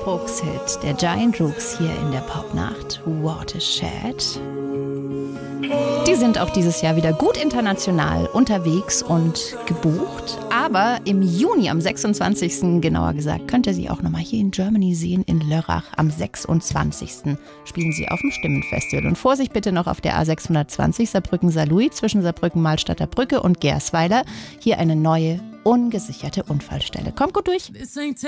Nachwuchshit der Giant Rooks hier in der Popnacht, Watershed. Die sind auch dieses Jahr wieder gut international unterwegs und gebucht. Aber im Juni, am 26. genauer gesagt, könnt ihr sie auch nochmal hier in Germany sehen, in Lörrach. Am 26. spielen sie auf dem Stimmenfestival. Und Vorsicht bitte noch auf der A620 Saarbrücken-Saarlouis zwischen Saarbrücken-Malstadter Brücke und Gersweiler. Hier eine neue, ungesicherte Unfallstelle. Kommt gut durch.